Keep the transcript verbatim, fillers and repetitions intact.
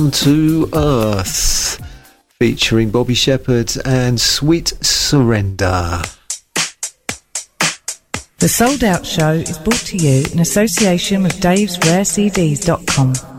to Earth, featuring Bobby Shepherd and Sweet Surrender. The Sold Out Show is brought to you in association with Daves Rare C Ds dot com.